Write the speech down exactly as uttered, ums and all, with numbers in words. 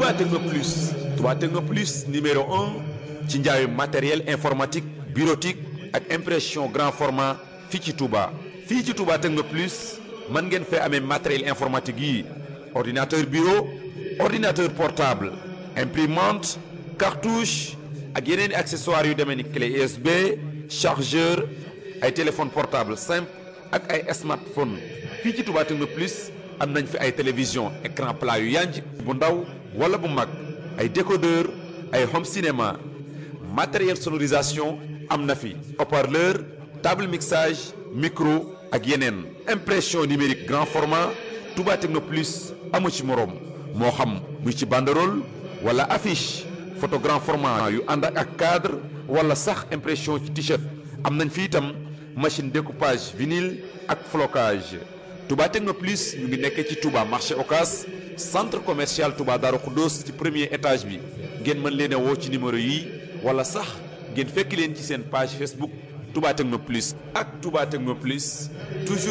Touba Techno Plus Touba Techno Plus numéro un ci njaayu matériel informatique bureautique ak impression grand format fii ci Touba. fii ci Touba Techno Plus mën ngeen fee amee matériel informatique yi ordinateur bureau ordinateur portable imprimante cartouche ak yeneen i accessoires yu demee ni clé U S B chargeur ay téléphone portable simple ak ay smartphone fii ci Touba Techno Plus am nañ fi ay télévision écran plat yu yanj bu ndaw wala bu mag ay décodeur ay home cinéma matériel sonorisation am na fi haut-parleur table mixage micro ak yeneen impression numérique grand format Touba Techno Plus amu ci moroom moo xam muy ci banderole wala affiche photo grand format yu ànd ak cadre wala sax impression ci t-shirt am nañ fi itam machine découpage vinyle ak flocage Touba Techno Plus ñu ngi nekkee ci Touba marché Ocass centre commercial Touba Darou Khoudoss ci premier étage bi ngeen mën leen a woo ci numéro yi wala sax ngeen fekk leen ci seen page Facebook Touba Techno Plus ak Touba Techno Plus toujours